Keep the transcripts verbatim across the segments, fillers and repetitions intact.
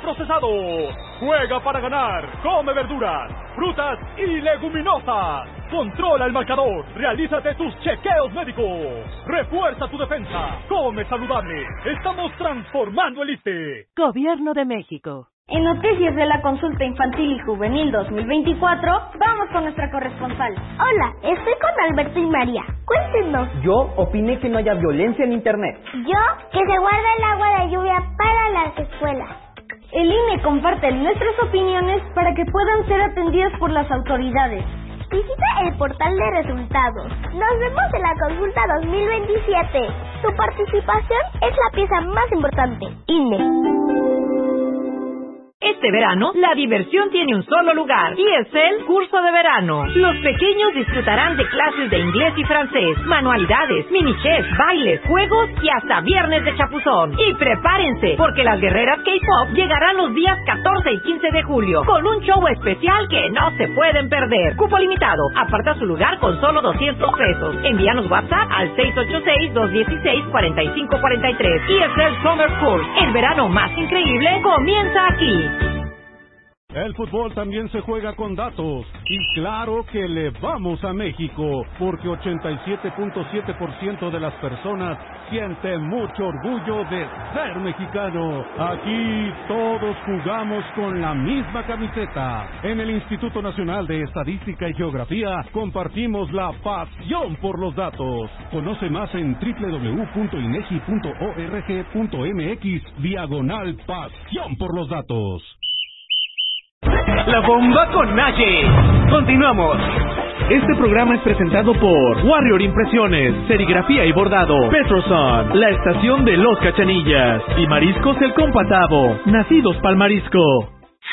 ultraprocesados. Juega para ganar. Come verduras, frutas y leguminosas. Controla el marcador. Realízate tus chequeos médicos. Refuerza tu defensa. Come saludable. Estamos transformando el ISSSTE. Gobierno de México. En Noticias de la Consulta Infantil y Juvenil dos mil veinticuatro, vamos con nuestra corresponsal. Hola, estoy con Alberto y María. Cuéntenos. Yo opiné que no haya violencia en Internet. Yo, que se guarda el agua de lluvia para las escuelas. El I N E comparte nuestras opiniones para que puedan ser atendidas por las autoridades. Visita el portal de resultados. Nos vemos en la consulta dos mil veintisiete. Tu participación es la pieza más importante. I N E. Este verano, la diversión tiene un solo lugar, y es el curso de verano. Los pequeños disfrutarán de clases de inglés y francés, manualidades, mini chess, bailes, juegos y hasta viernes de chapuzón. Y prepárense, porque las guerreras K-pop llegarán los días catorce y quince de julio, con un show especial que no se pueden perder. Cupo limitado, aparta su lugar con solo doscientos pesos. Envíanos WhatsApp al seis ocho seis, dos uno seis, cuatro cinco cuatro tres. Y es el Summer Course. El verano más increíble comienza aquí. El fútbol también se juega con datos, y claro que le vamos a México, porque ochenta y siete punto siete por ciento de las personas siente mucho orgullo de ser mexicano. Aquí todos jugamos con la misma camiseta. En el Instituto Nacional de Estadística y Geografía compartimos la pasión por los datos. Conoce más en doble u doble u doble u punto inegi punto org punto mx diagonal pasión por los datos. La bomba con Naye. Continuamos. Este programa es presentado por Warrior Impresiones, Serigrafía y Bordado, Petroson, la estación de Los Cachanillas y Mariscos El Compatavo, nacidos pa'l marisco.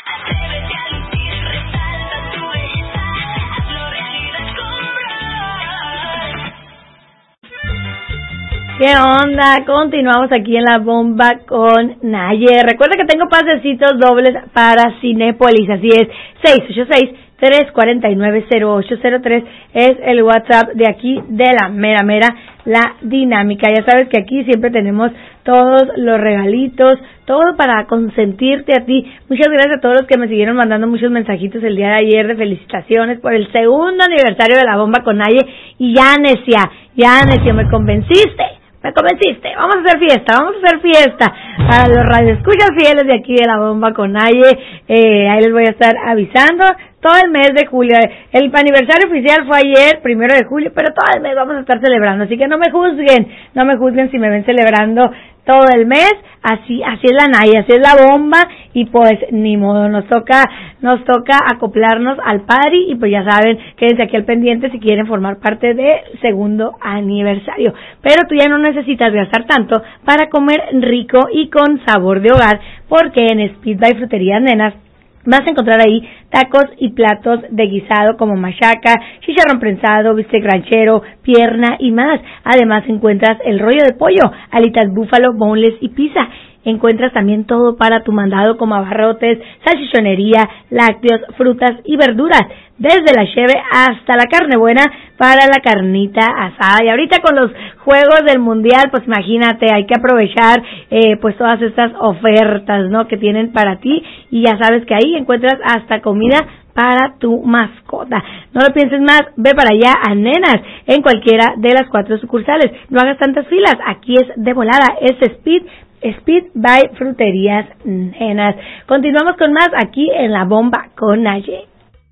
¿Qué onda? Continuamos aquí en La Bomba con Naye. Recuerda que tengo pasecitos dobles para Cinépolis, así es, seis ocho seis, tres cuatro nueve, cero ocho cero tres es el WhatsApp de aquí de la mera mera, la dinámica. Ya sabes que aquí siempre tenemos todos los regalitos, todo para consentirte a ti. Muchas gracias a todos los que me siguieron mandando muchos mensajitos el día de ayer de felicitaciones por el segundo aniversario de La Bomba con Naye. Y ya, necia, ya, necia, me convenciste. Me convenciste, vamos a hacer fiesta, vamos a hacer fiesta para los radioescuchas fieles de aquí de La Bomba con Naye. Eh, ahí les voy a estar avisando todo el mes de julio. El aniversario oficial fue ayer, primero de julio, pero todo el mes vamos a estar celebrando, así que no me juzguen, no me juzguen si me ven celebrando todo el mes. Así, así es la Naye, así es la bomba, y pues ni modo, nos toca, nos toca acoplarnos al party, y pues ya saben, quédense aquí al pendiente si quieren formar parte del segundo aniversario. Pero tú ya no necesitas gastar tanto para comer rico y con sabor de hogar, porque en Speed by Fruterías Nenas vas a encontrar ahí tacos y platos de guisado como machaca, chicharrón prensado, bistec ranchero, pierna y más. Además encuentras el rollo de pollo, alitas búfalo, boneless y pizza. Encuentras también todo para tu mandado como abarrotes, salchichonería, lácteos, frutas y verduras. Desde la cheve hasta la carne buena para la carnita asada. Y ahorita con los juegos del mundial, pues imagínate, hay que aprovechar eh, pues todas estas ofertas, ¿no?, que tienen para ti. Y ya sabes que ahí encuentras hasta comida para tu mascota. No lo pienses más, ve para allá a Nenas en cualquiera de las cuatro sucursales. No hagas tantas filas, aquí es de volada, es Speed Speed by Fruterías Nenas. Continuamos con más aquí en La Bomba con Naye.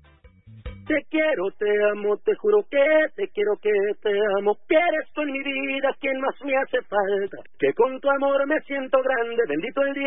Te quiero, te amo, te juro que te quiero, que te amo, que eres tú en mi vida quien más me hace falta, que con tu amor me siento grande, bendito el día